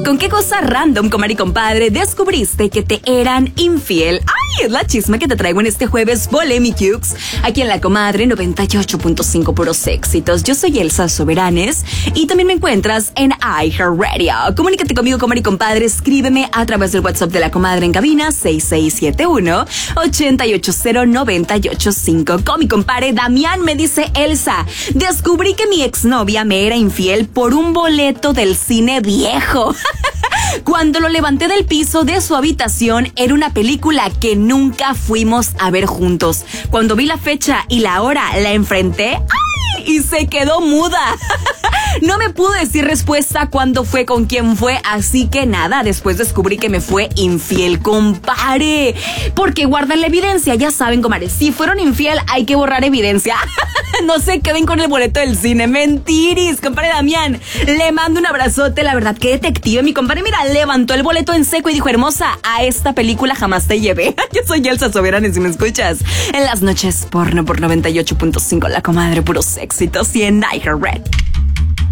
¿Con qué cosa random, comadre y compadre, descubriste que te eran infiel? ¡Ay! Es la chisma que te traigo en este jueves Polemicux, aquí en La Comadre 98.5 puros éxitos. Yo soy Elsa Soberanes y también me encuentras en iHeartRadio. Comunícate conmigo, comadre y compadre, escríbeme a través del WhatsApp de La Comadre en cabina 6671-880985. Con mi compadre Damián me dice: Elsa, descubrí que mi exnovia me era infiel por un boleto del cine viejo. Cuando lo levanté del piso de su habitación, era una película que nunca fuimos a ver juntos. Cuando vi la fecha y la hora, la enfrenté, ¡ay! Y se quedó muda. No me pudo decir respuesta cuándo fue, con quién fue, así que nada, después descubrí que me fue infiel, compare. Porque guardan la evidencia, ya saben, comadre, si fueron infiel hay que borrar evidencia. No se queden con el boleto del cine, mentiris, compadre Damián. Le mando un abrazote, la verdad, qué detective, mi compadre. Mira, levantó el boleto en seco y dijo: hermosa, a esta película jamás te llevé. Yo soy Elsa Soberanes, si me escuchas en las noches porno por 98.5, La Comadre, puros éxitos, y en iHeartRadio.